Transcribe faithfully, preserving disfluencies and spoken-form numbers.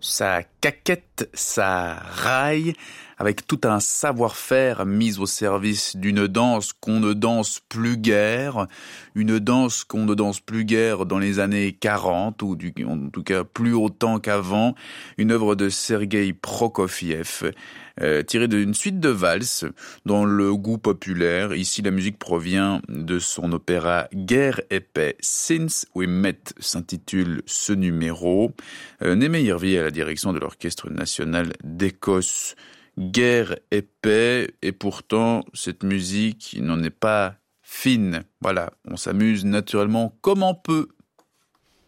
Ça caquette, ça raille, avec tout un savoir-faire mis au service d'une danse qu'on ne danse plus guère, une danse qu'on ne danse plus guère dans les années quarante, ou du, en tout cas plus autant qu'avant, une œuvre de Sergueï Prokofiev, euh, tirée d'une suite de valses dans le goût populaire. Ici, la musique provient de son opéra Guerre et paix, Since We Met s'intitule ce numéro. Euh, Némé Hirvier à la direction de l'Orchestre national d'Écosse. Guerre et paix, et pourtant cette musique n'en est pas fine. Voilà, on s'amuse naturellement comme on peut.